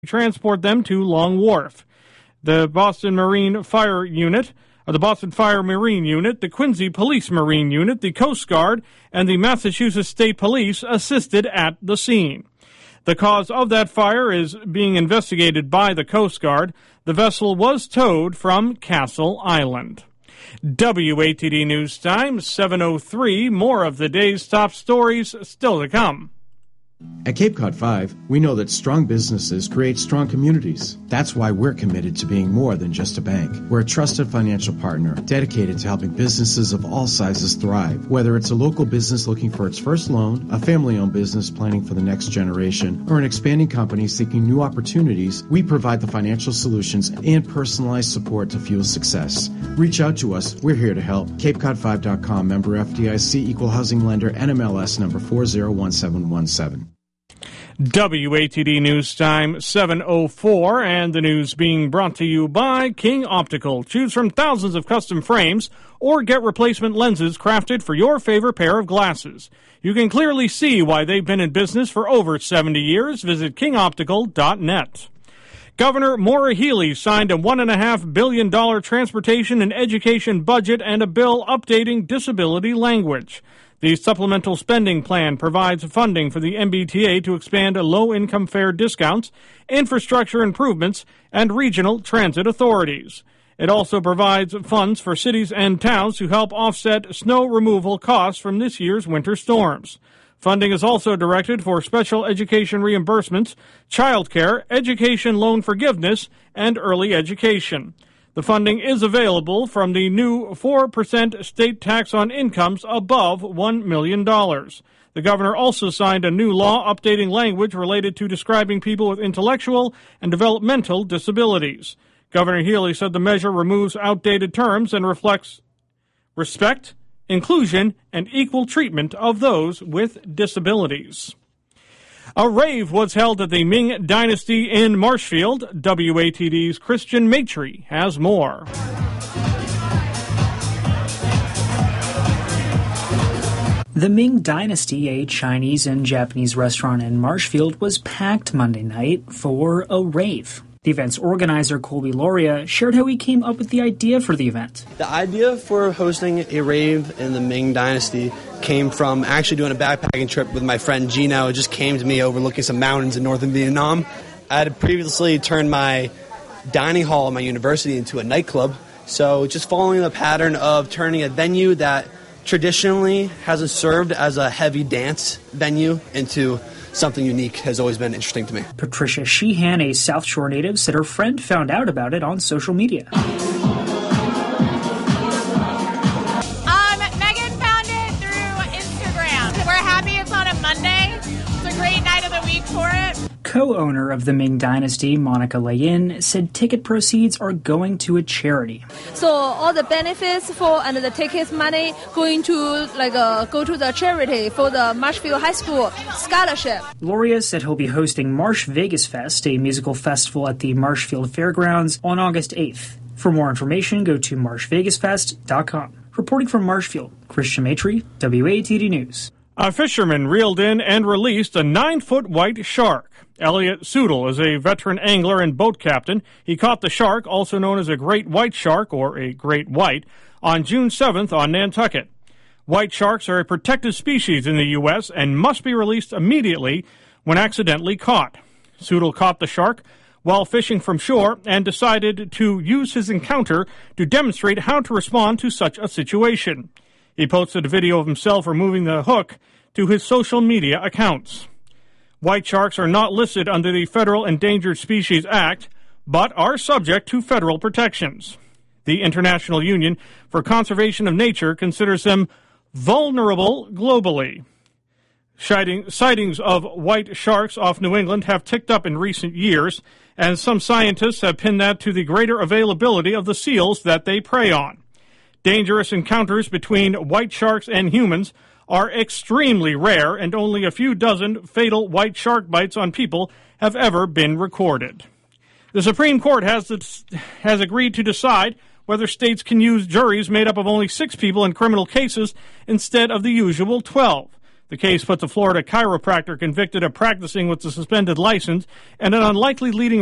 transport them to Long Wharf. The Boston Fire Marine Unit, the Quincy Police Marine Unit, the Coast Guard, and the Massachusetts State Police assisted at the scene. The cause of that fire is being investigated by the Coast Guard. The vessel was towed from Castle Island. WATD News Time, 7:03. More of the day's top stories still to come. At Cape Cod 5, we know that strong businesses create strong communities. That's why we're committed to being more than just a bank. We're a trusted financial partner dedicated to helping businesses of all sizes thrive. Whether it's a local business looking for its first loan, a family-owned business planning for the next generation, or an expanding company seeking new opportunities, we provide the financial solutions and personalized support to fuel success. Reach out to us. We're here to help. CapeCod5.com, member FDIC, equal housing lender, NMLS number 401717. WATD News Time, 7:04, and the news being brought to you by King Optical. Choose from thousands of custom frames or get replacement lenses crafted for your favorite pair of glasses. You can clearly see why they've been in business for over 70 years. Visit kingoptical.net. Governor Maura Healey signed a $1.5 billion transportation and education budget and a bill updating disability language. The supplemental spending plan provides funding for the MBTA to expand low-income fare discounts, infrastructure improvements, and regional transit authorities. It also provides funds for cities and towns to help offset snow removal costs from this year's winter storms. Funding is also directed for special education reimbursements, childcare, education loan forgiveness, and early education. The funding is available from the new 4% state tax on incomes above $1 million. The governor also signed a new law updating language related to describing people with intellectual and developmental disabilities. Governor Healey said the measure removes outdated terms and reflects respect, inclusion, and equal treatment of those with disabilities. A rave was held at the Ming Dynasty in Marshfield. WATD's Christian Maitre has more. The Ming Dynasty, a Chinese and Japanese restaurant in Marshfield, was packed Monday night for a rave. The event's organizer, Colby Loria, shared how he came up with the idea for the event. The idea for hosting a rave in the Ming Dynasty came from actually doing a backpacking trip with my friend Gino. It just came to me overlooking some mountains in northern Vietnam. I had previously turned my dining hall at my university into a nightclub, so just following the pattern of turning a venue that traditionally hasn't served as a heavy dance venue into something unique has always been interesting to me. Patricia Sheehan, a South Shore native, said her friend found out about it on social media. Megan found it through Instagram. We're happy it's on a Monday. It's a great night of the week for it. Co-owner of the Ming Dynasty, Monica Layin, said ticket proceeds are going to a charity. So all the benefits and the tickets money going to go to the charity for the Marshfield High School scholarship. Loria said he'll be hosting Marsh Vegas Fest, a musical festival at the Marshfield Fairgrounds, on August 8th. For more information, go to marshvegasfest.com. Reporting from Marshfield, Christian Maitre, WATD News. A fisherman reeled in and released a 9-foot white shark. Elliot Sudel is a veteran angler and boat captain. He caught the shark, also known as a great white shark or a great white, on June 7th on Nantucket. White sharks are a protected species in the U.S. and must be released immediately when accidentally caught. Sudel caught the shark while fishing from shore and decided to use his encounter to demonstrate how to respond to such a situation. He posted a video of himself removing the hook to his social media accounts. White sharks are not listed under the Federal Endangered Species Act, but are subject to federal protections. The International Union for Conservation of Nature considers them vulnerable globally. Sightings of white sharks off New England have ticked up in recent years, and some scientists have pinned that to the greater availability of the seals that they prey on. Dangerous encounters between white sharks and humans are extremely rare, and only a few dozen fatal white shark bites on people have ever been recorded. The Supreme Court has agreed to decide whether states can use juries made up of only 6 people in criminal cases instead of the usual 12. The case puts a Florida chiropractor convicted of practicing with a suspended license and an unlikely leading